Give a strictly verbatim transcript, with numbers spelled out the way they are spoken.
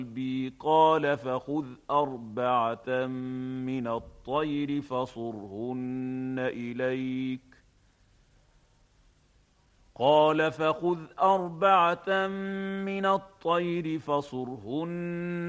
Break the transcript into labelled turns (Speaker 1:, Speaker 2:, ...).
Speaker 1: قلبي قال فخذ أربعة من الطير فصرهن إليك قال فخذ أربعة من الطير فصرهن